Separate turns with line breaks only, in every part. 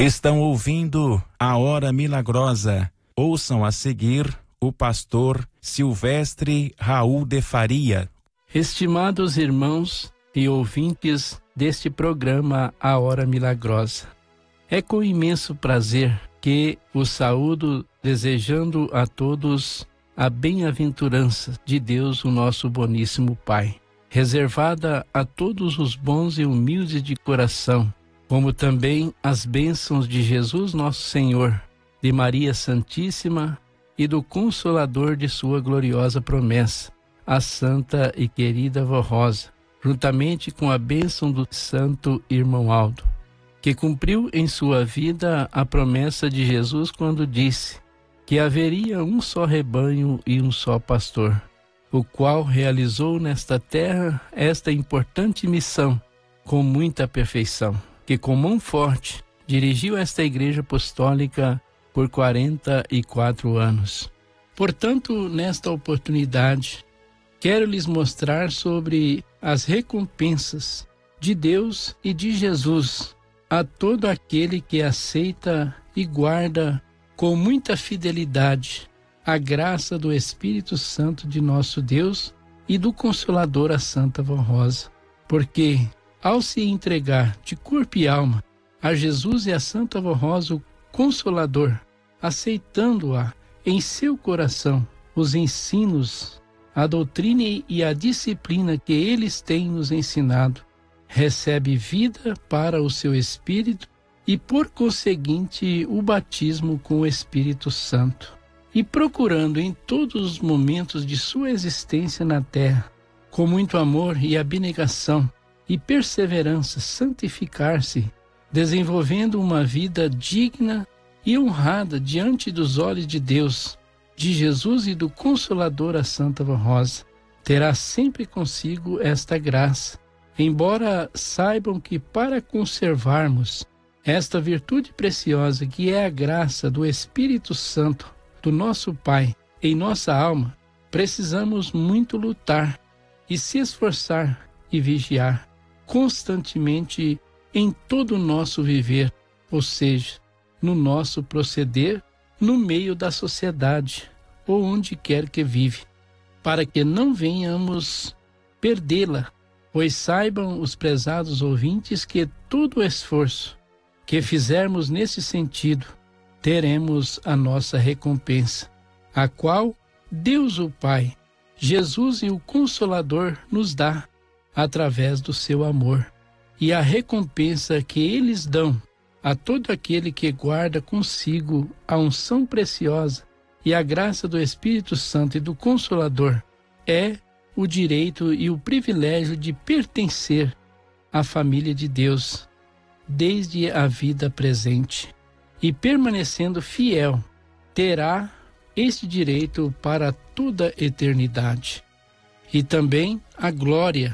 Estão ouvindo a Hora Milagrosa. Ouçam a seguir o pastor Silvestre Raul de Faria.
Estimados irmãos e ouvintes deste programa A Hora Milagrosa, é com imenso prazer que os saúdo, desejando a todos a bem-aventurança de Deus, o nosso boníssimo Pai, reservada a todos os bons e humildes de coração, como também as bênçãos de Jesus nosso Senhor, de Maria Santíssima e do Consolador de sua gloriosa promessa, a Santa e querida Vó Rosa, juntamente com a bênção do Santo Irmão Aldo, que cumpriu em sua vida a promessa de Jesus quando disse que haveria um só rebanho e um só pastor, o qual realizou nesta terra esta importante missão com muita perfeição, que com mão forte dirigiu esta igreja apostólica por 44 anos. Portanto, nesta oportunidade, quero lhes mostrar sobre as recompensas de Deus e de Jesus a todo aquele que aceita e guarda com muita fidelidade a graça do Espírito Santo de nosso Deus e do Consolador, a Santa Vó Rosa. Porque, ao se entregar de corpo e alma a Jesus e a Santa Vó Rosa, o Consolador, aceitando-a em seu coração, os ensinos, a doutrina e a disciplina que eles têm nos ensinado, recebe vida para o seu espírito e, por conseguinte, o batismo com o Espírito Santo. E procurando em todos os momentos de sua existência na terra, com muito amor e abnegação e perseverança, santificar-se, desenvolvendo uma vida digna e honrada diante dos olhos de Deus, de Jesus e do Consolador, a Santa Vó Rosa, terá sempre consigo esta graça, embora saibam que para conservarmos esta virtude preciosa que é a graça do Espírito Santo do nosso Pai em nossa alma, precisamos muito lutar e se esforçar e vigiar constantemente em todo o nosso viver, ou seja, no nosso proceder, no meio da sociedade ou onde quer que vive, para que não venhamos perdê-la, pois saibam os prezados ouvintes que todo o esforço que fizermos nesse sentido, teremos a nossa recompensa, a qual Deus o Pai, Jesus e o Consolador nos dá através do seu amor. E a recompensa que eles dão a todo aquele que guarda consigo a unção preciosa e a graça do Espírito Santo e do Consolador é o direito e o privilégio de pertencer à família de Deus desde a vida presente. E permanecendo fiel, terá este direito para toda a eternidade. E também a glória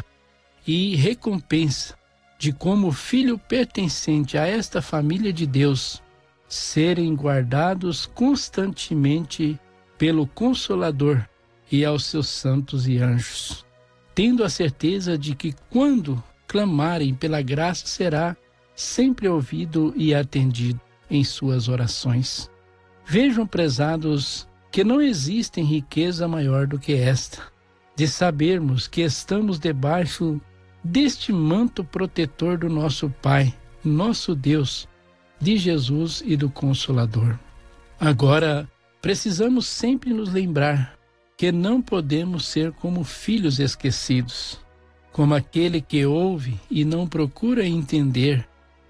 e recompensa de, como filho pertencente a esta família de Deus, serem guardados constantemente pelo Consolador e aos seus santos e anjos, tendo a certeza de que, quando clamarem pela graça, será sempre ouvido e atendido em suas orações. Vejam, prezados, que não existe riqueza maior do que esta, de sabermos que estamos debaixo deste manto protetor do nosso Pai, nosso Deus, de Jesus e do Consolador. Agora, precisamos sempre nos lembrar que não podemos ser como filhos esquecidos, como aquele que ouve e não procura entender,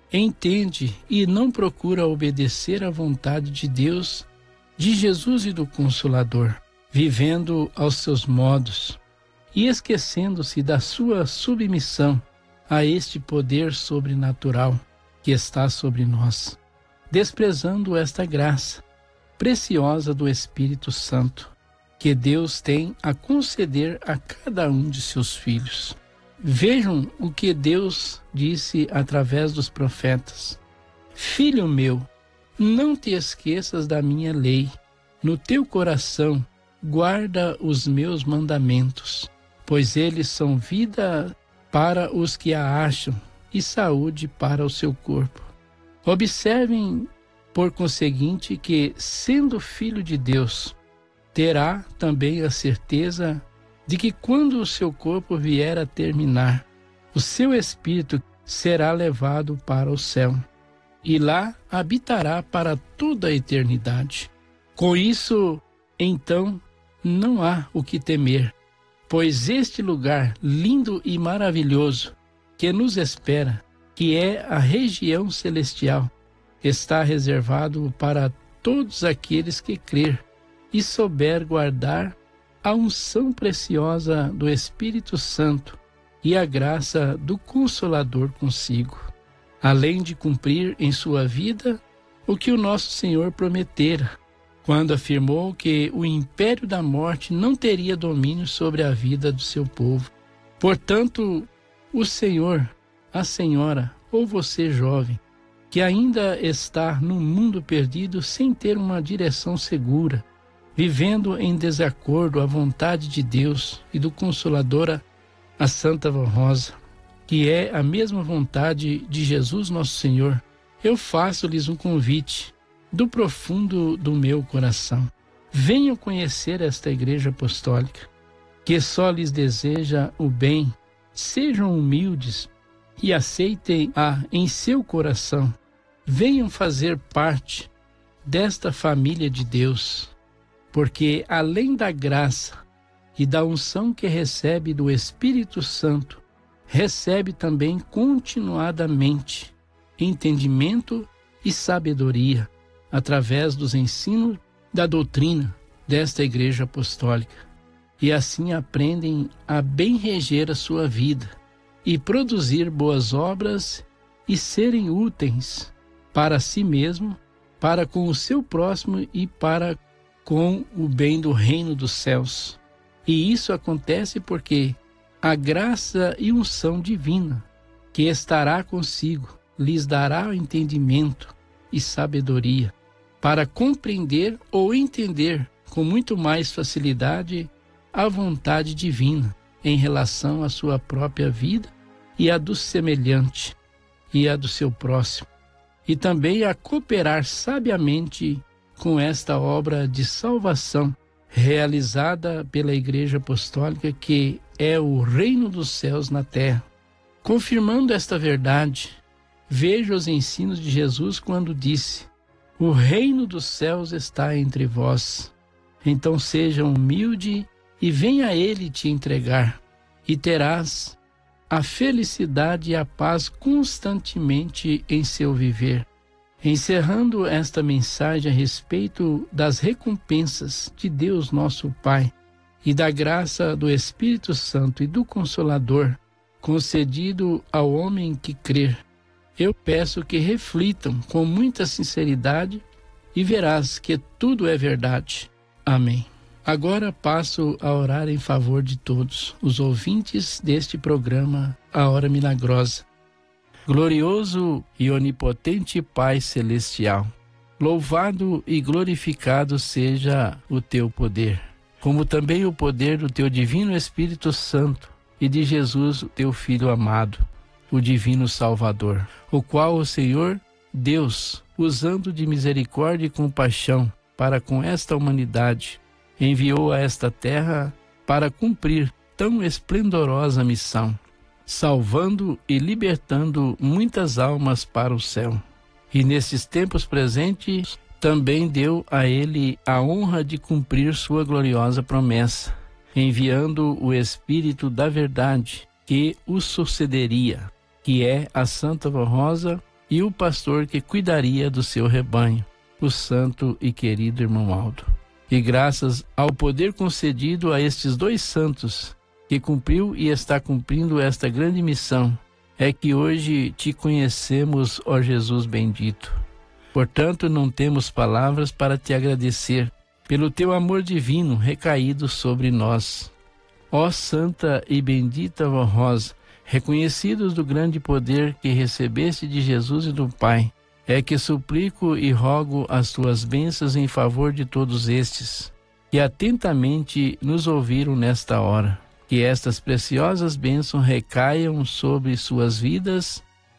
entende e não procura obedecer à vontade de Deus, de Jesus e do Consolador, vivendo aos seus modos e esquecendo-se da sua submissão a este poder sobrenatural que está sobre nós, desprezando esta graça preciosa do Espírito Santo que Deus tem a conceder a cada um de seus filhos. Vejam o que Deus disse através dos profetas: Filho meu, não te esqueças da minha lei, no teu coração guarda os meus mandamentos, pois eles são vida para os que a acham e saúde para o seu corpo. Observem, por conseguinte, que, sendo filho de Deus, terá também a certeza de que quando o seu corpo vier a terminar, o seu espírito será levado para o céu, e lá habitará para toda a eternidade. Com isso, então, não há o que temer, pois este lugar lindo e maravilhoso que nos espera, que é a região celestial, está reservado para todos aqueles que crer e souber guardar a unção preciosa do Espírito Santo e a graça do Consolador consigo, além de cumprir em sua vida o que o nosso Senhor prometera, quando afirmou que o império da morte não teria domínio sobre a vida do seu povo. Portanto, o Senhor, a Senhora ou você jovem, que ainda está no mundo perdido sem ter uma direção segura, vivendo em desacordo à vontade de Deus e do Consolador, a Santa Vó Rosa, que é a mesma vontade de Jesus nosso Senhor, eu faço-lhes um convite do profundo do meu coração. Venham conhecer esta Igreja Apostólica, que só lhes deseja o bem. Sejam humildes e aceitem-a em seu coração. Venham fazer parte desta família de Deus, porque além da graça e da unção que recebe do Espírito Santo, recebe também continuadamente entendimento e sabedoria através dos ensinos da doutrina desta Igreja Apostólica, e assim aprendem a bem reger a sua vida e produzir boas obras e serem úteis para si mesmo, para com o seu próximo e para com o bem do reino dos céus. E isso acontece porque a graça e unção divina que estará consigo lhes dará o entendimento e sabedoria para compreender ou entender com muito mais facilidade a vontade divina em relação à sua própria vida e a do semelhante e a do seu próximo, e também a cooperar sabiamente com esta obra de salvação realizada pela Igreja Apostólica, que é o reino dos céus na terra. Confirmando esta verdade, veja os ensinos de Jesus quando disse: o reino dos céus está entre vós. Então seja humilde e venha ele te entregar, e terás a felicidade e a paz constantemente em seu viver. Encerrando esta mensagem a respeito das recompensas de Deus nosso Pai e da graça do Espírito Santo e do Consolador concedido ao homem que crer, eu peço que reflitam com muita sinceridade e verás que tudo é verdade. Amém. Agora passo a orar em favor de todos os ouvintes deste programa A Hora Milagrosa. Glorioso e onipotente Pai Celestial, louvado e glorificado seja o teu poder, como também o poder do teu divino Espírito Santo e de Jesus, o teu Filho amado, o divino Salvador, o qual o Senhor Deus, usando de misericórdia e compaixão para com esta humanidade, enviou a esta terra para cumprir tão esplendorosa missão, salvando e libertando muitas almas para o céu. E nesses tempos presentes, também deu a ele a honra de cumprir sua gloriosa promessa, enviando o Espírito da verdade que o sucederia, que é a Santa Vó Rosa e o pastor que cuidaria do seu rebanho, o santo e querido irmão Aldo. E graças ao poder concedido a estes dois santos, que cumpriu e está cumprindo esta grande missão, é que hoje te conhecemos, ó Jesus bendito. Portanto, não temos palavras para te agradecer pelo teu amor divino recaído sobre nós. Ó Santa e bendita Vó Rosa, reconhecidos do grande poder que recebeste de Jesus e do Pai, é que suplico e rogo as tuas bênçãos em favor de todos estes, que atentamente nos ouviram nesta hora. Que estas preciosas bênçãos recaiam sobre suas vidas,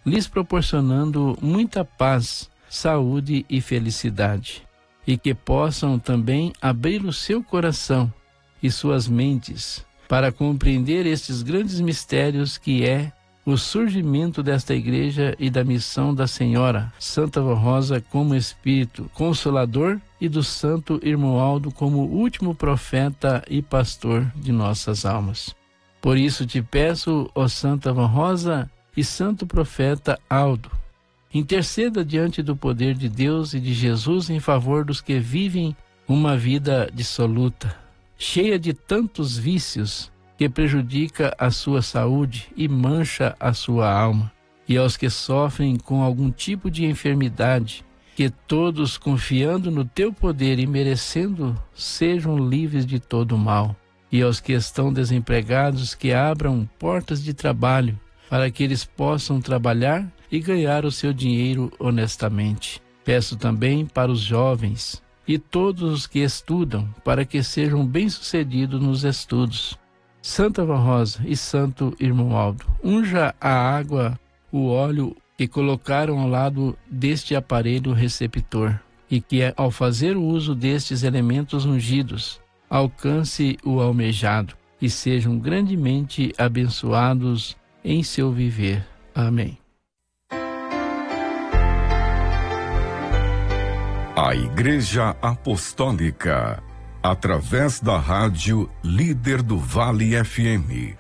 lhes proporcionando muita paz, saúde e felicidade, e que possam também abrir o seu coração e suas mentes para compreender estes grandes mistérios que é o surgimento desta igreja e da missão da Senhora Santa Rosa como Espírito Consolador e do Santo Irmoaldo como último profeta e pastor de nossas almas. Por isso te peço, ó Santa Rosa e Santo Profeta Aldo, interceda diante do poder de Deus e de Jesus em favor dos que vivem uma vida dissoluta, cheia de tantos vícios, que prejudica a sua saúde e mancha a sua alma, e aos que sofrem com algum tipo de enfermidade, que todos, confiando no teu poder e merecendo, sejam livres de todo mal, e aos que estão desempregados, que abram portas de trabalho, para que eles possam trabalhar e ganhar o seu dinheiro honestamente. Peço também para os jovens e todos os que estudam, para que sejam bem-sucedidos nos estudos. Santa Rosa e Santo Irmoaldo, unja a água, o óleo que colocaram ao lado deste aparelho receptor, e que, ao fazer o uso destes elementos ungidos, alcance o almejado e sejam grandemente abençoados em seu viver. Amém.
A Igreja Apostólica, através da rádio Líder do Vale FM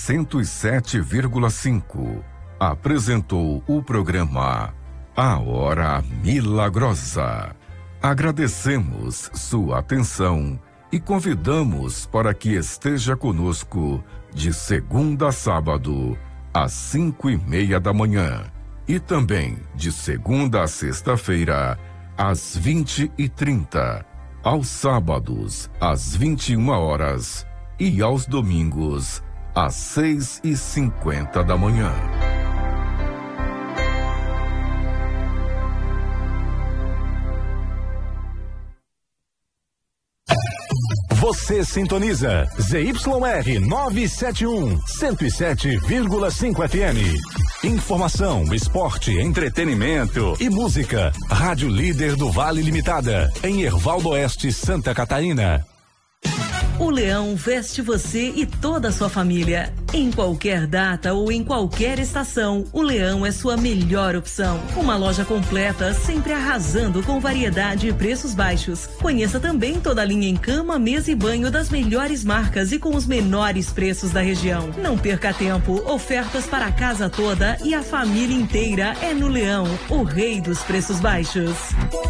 107,5, apresentou o programa A Hora Milagrosa. Agradecemos sua atenção e convidamos para que esteja conosco de segunda a sábado, às 5:30 da manhã, e também de segunda a sexta-feira, às 20h30, aos sábados, às 21h, e aos domingos, às 6:50 da manhã.
Você sintoniza ZYR 971, 107,5 FM. Informação, esporte, entretenimento e música. Rádio Líder do Vale Limitada, em Herval do Oeste, Santa Catarina.
O Leão veste você e toda a sua família. Em qualquer data ou em qualquer estação, o Leão é sua melhor opção. Uma loja completa, sempre arrasando com variedade e preços baixos. Conheça também toda a linha em cama, mesa e banho das melhores marcas e com os menores preços da região. Não perca tempo, ofertas para a casa toda e a família inteira é no Leão, o rei dos preços baixos.